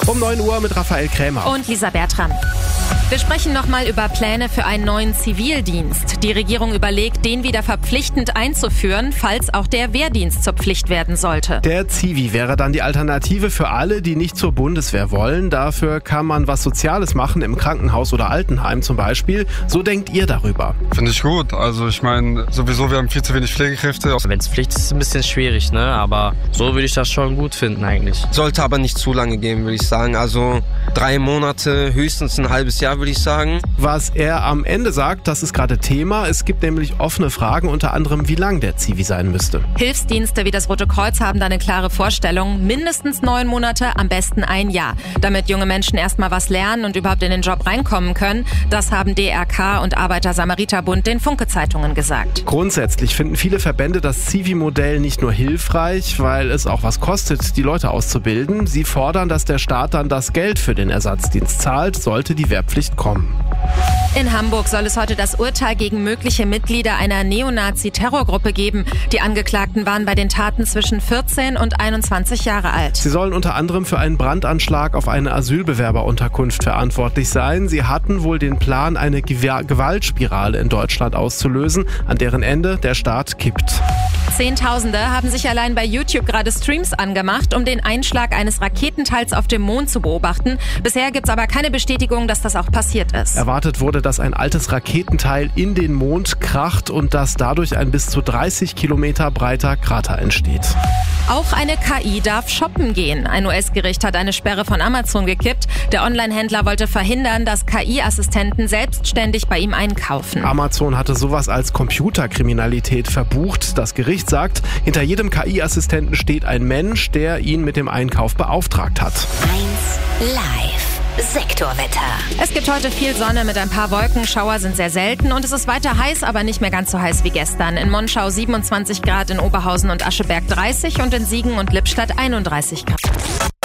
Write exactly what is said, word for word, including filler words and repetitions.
Um neun Uhr mit Raphael Krämer. Und Lisa Bertram. Wir sprechen nochmal über Pläne für einen neuen Zivildienst. Die Regierung überlegt, den wieder verpflichtend einzuführen, falls auch der Wehrdienst zur Pflicht werden sollte. Der Zivi wäre dann die Alternative für alle, die nicht zur Bundeswehr wollen. Dafür kann man was Soziales machen, im Krankenhaus oder Altenheim zum Beispiel. So denkt ihr darüber? Finde ich gut. Also ich meine, sowieso, wir haben viel zu wenig Pflegekräfte. Wenn es Pflicht ist, ist es ein bisschen schwierig, ne? Aber so würde ich das schon gut finden eigentlich. Sollte aber nicht zu lange gehen, würde ich sagen. Also drei Monate, höchstens ein halbes Jahr, würde ich sagen. Was er am Ende sagt, das ist gerade Thema. Es gibt nämlich offene Fragen, unter anderem, wie lang der Zivi sein müsste. Hilfsdienste wie das Rote Kreuz haben da eine klare Vorstellung. Mindestens neun Monate, am besten ein Jahr. Damit junge Menschen erstmal was lernen und überhaupt in den Job reinkommen können. Das haben D R K und Arbeiter-Samariter-Bund den Funke-Zeitungen gesagt. Grundsätzlich finden viele Verbände das Zivi-Modell nicht nur hilfreich, weil es auch was kostet, die Leute auszubilden. Sie fordern, dass der Staat dann das Geld für den Ersatzdienst zahlt, sollte die Wehrpflicht kommen. In Hamburg soll es heute das Urteil gegen mögliche Mitglieder einer Neonazi-Terrorgruppe geben. Die Angeklagten waren bei den Taten zwischen vierzehn und einundzwanzig Jahre alt. Sie sollen unter anderem für einen Brandanschlag auf eine Asylbewerberunterkunft verantwortlich sein. Sie hatten wohl den Plan, eine Gewaltspirale in Deutschland auszulösen, an deren Ende der Staat kippt. Zehntausende haben sich allein bei YouTube gerade Streams angemacht, um den Einschlag eines Raketenteils auf dem Mond zu beobachten. Bisher gibt es aber keine Bestätigung, dass das auch passiert ist. Erwartet wurde, dass ein altes Raketenteil in den Mond kracht und dass dadurch ein bis zu dreißig Kilometer breiter Krater entsteht. Auch eine K I darf shoppen gehen. Ein U S-Gericht hat eine Sperre von Amazon gekippt. Der Online-Händler wollte verhindern, dass K I-Assistenten selbstständig bei ihm einkaufen. Amazon hatte sowas als Computerkriminalität verbucht. Das Gericht sagt, hinter jedem K I-Assistenten steht ein Mensch, der ihn mit dem Einkauf beauftragt hat. eins Live. Sektorwetter. Es gibt heute viel Sonne mit ein paar Wolken. Schauer sind sehr selten und es ist weiter heiß, aber nicht mehr ganz so heiß wie gestern. In Monschau siebenundzwanzig Grad, in Oberhausen und Ascheberg dreißig und in Siegen und Lippstadt einunddreißig Grad.